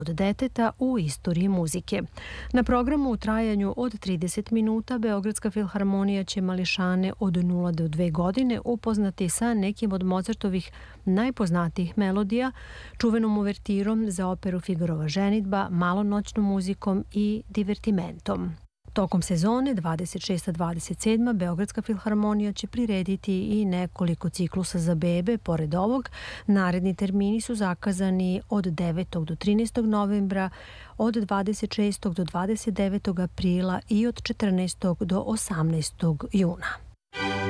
od deteta u istoriji muzike. Na programu u trajanju od 30 minuta Beogradska filharmonija će mališane od 0 do 2 godine upoznati sa nekim od Mozartovih najpoznatijih melodija, čuvenom uvertirom za operu Figarova ženidba, malonoćnom muzikom i divertimentom. Tokom sezone 26-27 Beogradska filharmonija će prirediti i nekoliko ciklusa za bebe. Pored ovog, naredni termini su zakazani od 9. do 13. novembra, od 26. do 29. aprila i od 14. do 18. juna.